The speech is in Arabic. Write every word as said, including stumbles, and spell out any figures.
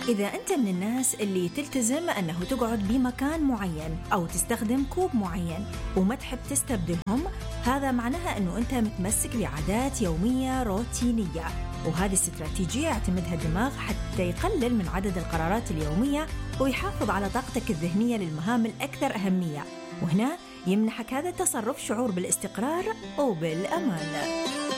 إذا أنت من الناس اللي تلتزم أنه تقعد بمكان معين أو تستخدم كوب معين وما تحب تستبدلهم، هذا معناها أنه أنت متمسك بعادات يومية روتينية، وهذه استراتيجية يعتمدها الدماغ حتى يقلل من عدد القرارات اليومية ويحافظ على طاقتك الذهنية للمهام الأكثر أهمية، وهنا يمنحك هذا التصرف شعور بالاستقرار وبالأمان.